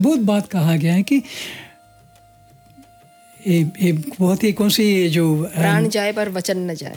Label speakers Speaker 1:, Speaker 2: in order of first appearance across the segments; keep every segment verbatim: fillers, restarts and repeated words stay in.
Speaker 1: बहुत बात कहा गया है कि ये ये बहुत ही कौन सी ये जो
Speaker 2: प्राण जाए पर वचन न जाए,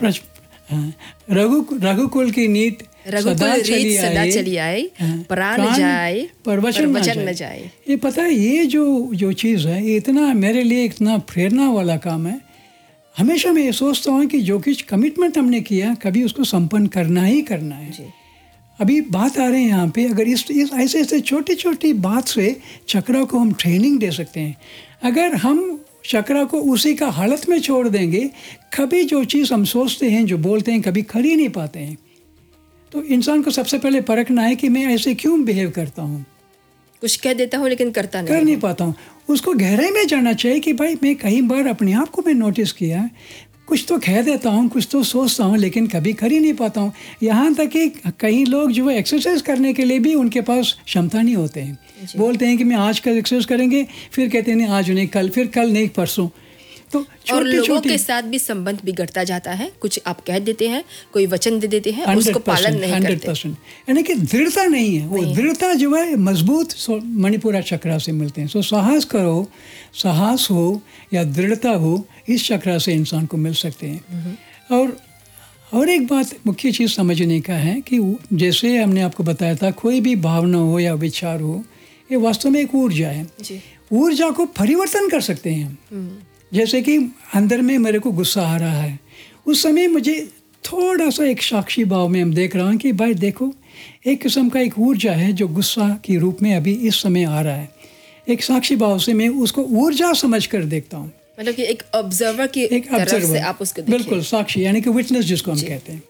Speaker 1: रघु रघुकुल की नीत
Speaker 2: रघुकुल रीत सदा चली आए, प्राण जाए
Speaker 1: पर वचन न जाए। ये पता है, ये जो जो चीज़ है ये इतना मेरे लिए इतना प्रेरणा वाला काम है। हमेशा मैं ये सोचता हूँ कि जो कुछ कमिटमेंट हमने किया कभी उसको संपन्न करना ही करना है जी। अभी बात आ रहे हैं यहाँ पे, अगर इस, इस ऐसे ऐसे छोटी छोटी बात से चक्रा को हम ट्रेनिंग दे सकते हैं। अगर हम चक्रा को उसी का हालत में छोड़ देंगे, कभी जो चीज़ हम सोचते हैं जो बोलते हैं कभी कर ही नहीं पाते हैं। तो इंसान को सबसे पहले परखना है कि मैं ऐसे क्यों बिहेव करता हूँ।
Speaker 2: कुछ कह देता हूँ लेकिन करता नहीं
Speaker 1: कर नहीं पाता हूँ। उसको गहराई में जानना चाहिए कि भाई मैं कई बार अपने आप को मैं नोटिस किया है, कुछ तो कह देता हूँ, कुछ तो सोचता हूँ, लेकिन कभी कर ही नहीं पाता हूँ। यहाँ तक कि कई लोग जो है एक्सरसाइज करने के लिए भी उनके पास क्षमता नहीं होते हैं। बोलते हैं कि मैं आज कल एक्सरसाइज करेंगे, फिर कहते हैं नहीं आज नहीं कल, फिर कल नहीं परसों। तो
Speaker 2: और लोगों के साथ भी संबंध बिगड़ता जाता है। कुछ आप कह देते हैं, कोई वचन दे देते हैं, उसको पालन नहीं करते।
Speaker 1: यानी कि दृढ़ता नहीं है। वो दृढ़ता जो है मजबूत मणिपुरा चक्रा से मिलते हैं। सो साहस करो, साहस हो या दृढ़ता हो, इस चक्रा से इंसान को मिल सकते हैं। और और एक बात मुख्य चीज़ समझने का है कि जैसे हमने आपको बताया था, कोई भी भावना हो या विचार हो, ये वास्तव में एक ऊर्जा है। ऊर्जा को परिवर्तन कर सकते हैं हम। जैसे कि अंदर में मेरे को गुस्सा आ रहा है, उस समय मुझे थोड़ा सा एक साक्षी भाव में हम देख रहा हूँ कि भाई देखो, एक किस्म का एक ऊर्जा है जो गुस्सा के रूप में अभी इस समय आ रहा है। एक साक्षी भाव से मैं उसको ऊर्जा समझ कर देखता हूँ।
Speaker 2: मतलब कि एक ऑब्जर्वर की एक तरफ से आप उसको देखिए।
Speaker 1: बिल्कुल, साक्षी यानी कि विटनेस जिसको हम कहते हैं।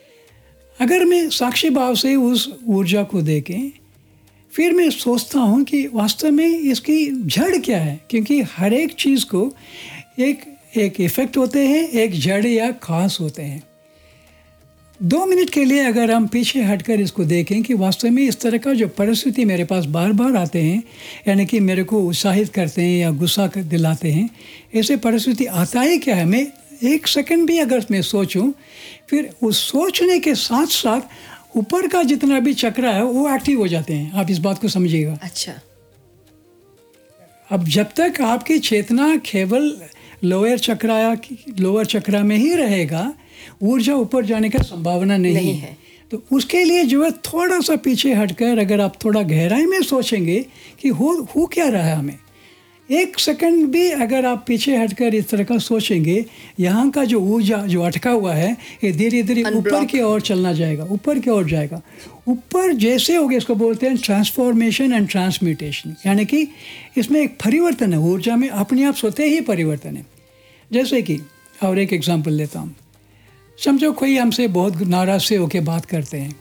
Speaker 1: अगर मैं साक्षी भाव से उस ऊर्जा को देखें, फिर मैं सोचता हूँ कि वास्तव में इसकी जड़ क्या है, क्योंकि हर एक चीज़ को एक एक इफ़ेक्ट होते हैं, एक जड़ या खास होते हैं। दो मिनट के लिए अगर हम पीछे हटकर इसको देखें कि वास्तव में इस तरह का जो परिस्थिति मेरे पास बार बार आते हैं, यानी कि मेरे को उत्साहित करते हैं या गुस्सा दिलाते हैं, ऐसे परिस्थिति आता ही क्या है। मैं एक सेकंड भी अगर मैं सोचूं, फिर उस सोचने के साथ साथ ऊपर का जितना भी चक्रा है वो एक्टिव हो जाते हैं। आप इस बात को समझिएगा।
Speaker 2: अच्छा,
Speaker 1: अब जब तक आपकी चेतना केवल लोअर चक्रा या लोअर चक्रा में ही रहेगा, ऊर्जा ऊपर जाने का संभावना नहीं, नहीं है। तो उसके लिए जो है थोड़ा सा पीछे हटकर अगर आप थोड़ा गहराई में सोचेंगे कि हो हो क्या रहा है हमें, एक सेकंड भी अगर आप पीछे हटकर इस तरह का सोचेंगे, यहाँ का जो ऊर्जा जो अटका हुआ है ये धीरे धीरे ऊपर की ओर चलना जाएगा, ऊपर की ओर जाएगा। ऊपर जैसे हो गया, इसको बोलते हैं ट्रांसफॉर्मेशन एंड ट्रांसम्यूटेशन, यानी कि इसमें एक परिवर्तन है, ऊर्जा में अपने आप स्वतः ही परिवर्तन है। जैसे कि और एक एग्जाम्पल लेता हूँ। समझो कोई हमसे बहुत नाराज से होकर बात करते हैं,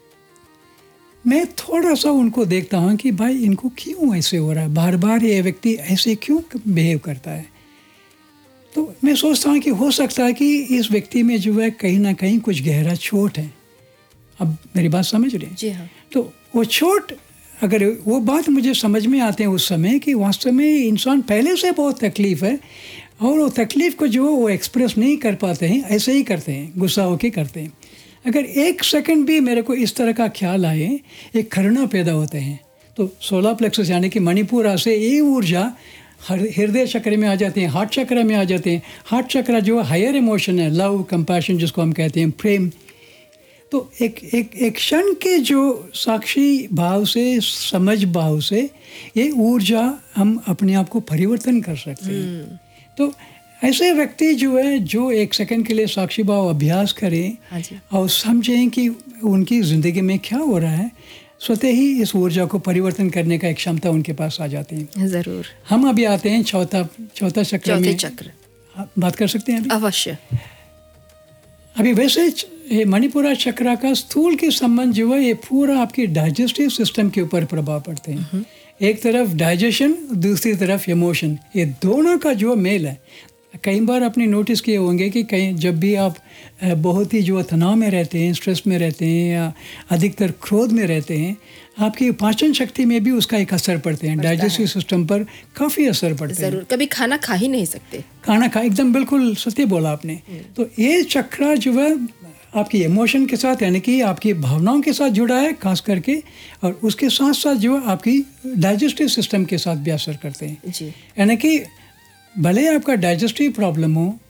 Speaker 1: मैं थोड़ा सा उनको देखता हूँ कि भाई इनको क्यों ऐसे हो रहा है, बार बार ये व्यक्ति ऐसे क्यों बिहेव करता है। तो मैं सोचता हूँ कि हो सकता है कि इस व्यक्ति में जो है कहीं ना कहीं कुछ गहरा चोट है। अब मेरी बात समझ रहे हैं?
Speaker 2: जी हाँ।
Speaker 1: तो वो चोट, अगर वो बात मुझे समझ में आते हैं उस समय कि वास्तव में इंसान पहले से बहुत तकलीफ़ है और वो तकलीफ़ को जो वो एक्सप्रेस नहीं कर पाते हैं, ऐसे ही करते हैं, गुस्सा होके करते हैं। अगर एक सेकंड भी मेरे को इस तरह का ख्याल आए, एक करुणा पैदा होते हैं, तो सोलर प्लेक्सस यानी कि मणिपुरा से ये ऊर्जा हृदय चक्र में आ जाते हैं, हार्ट चक्र में आ जाते हैं। हार्ट चक्र जो हायर इमोशन है, लव, कंपैशन जिसको हम कहते हैं, प्रेम। तो एक एक एक क्षण के जो साक्षी भाव से, समझ भाव से ये ऊर्जा हम अपने आप को परिवर्तन कर सकते हैं। तो ऐसे व्यक्ति जो है जो एक सेकंड के लिए साक्षी भाव अभ्यास करें और समझें कि उनकी ज़िंदगी में क्या हो रहा है, स्वतः ही इस ऊर्जा को परिवर्तन करने का एक क्षमता उनके पास आ जाती है।
Speaker 2: ज़रूर। हम
Speaker 1: अभी आते हैं चौथा चौथा चक्र में,
Speaker 2: चक्र
Speaker 1: बात कर सकते हैं अभी?
Speaker 2: अवश्य।
Speaker 1: अभी वैसे ये मणिपुरा चक्र का स्थूल के संबंध जो है ये पूरा आपके डाइजेस्टिव सिस्टम के ऊपर प्रभाव पड़ते हैं। एक तरफ डाइजेशन, दूसरी तरफ इमोशन, ये दोनों का जो मेल है। कई बार आपने नोटिस किए होंगे कि कहीं जब भी आप बहुत ही जो तनाव में रहते हैं, स्ट्रेस में रहते हैं या अधिकतर क्रोध में रहते हैं, आपकी पाचन शक्ति में भी उसका एक असर पड़ते हैं, डाइजेस्टिव सिस्टम पर काफ़ी असर पड़ते हैं।
Speaker 2: ज़रूर। कभी खाना खा ही नहीं सकते।
Speaker 1: खाना खा, एकदम बिल्कुल सत्य बोला आपने। तो ये चक्र जो है आपकी इमोशन के साथ, यानी कि आपकी भावनाओं के साथ जुड़ा है खास करके, और उसके साथ साथ जो है आपकी डाइजेस्टिव सिस्टम के साथ भी असर करते हैं।
Speaker 2: जी।
Speaker 1: यानी कि भले आपका डाइजेस्टिव प्रॉब्लम हो,